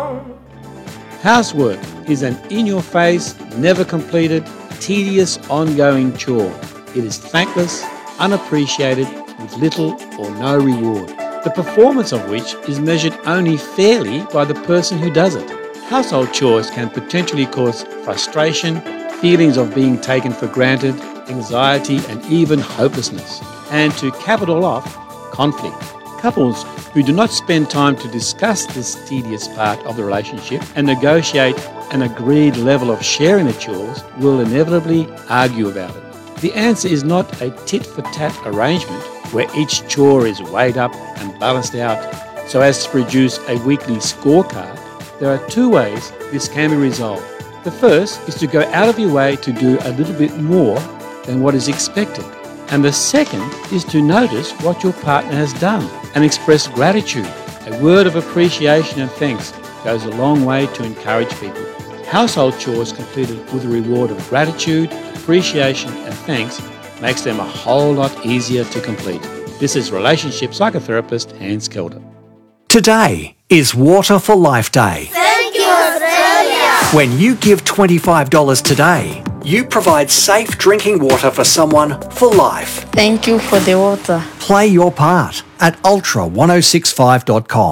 Housework is an in-your-face, never completed, tedious, ongoing chore. It is thankless, unappreciated, with little or no reward, the performance of which is measured only fairly by the person who does it. Household chores can potentially cause frustration, feelings of being taken for granted, anxiety, and even hopelessness. And to cap it all off, conflict. Couples who do not spend time to discuss this tedious part of the relationship and negotiate an agreed level of sharing the chores will inevitably argue about it. The answer is not a tit-for-tat arrangement where each chore is weighed up and balanced out so as to produce a weekly scorecard. There are two ways this can be resolved. The first is to go out of your way to do a little bit more than what is expected. And the second is to notice what your partner has done and express gratitude. A word of appreciation and thanks goes a long way to encourage people. Household chores completed with a reward of gratitude, appreciation and thanks makes them a whole lot easier to complete. This is relationship psychotherapist Hans Kelder. Today is Water for Life Day. Thank you, Australia! When you give $25 today, you provide safe drinking water for someone for life. Thank you for the water. Play your part at ultra1065.com.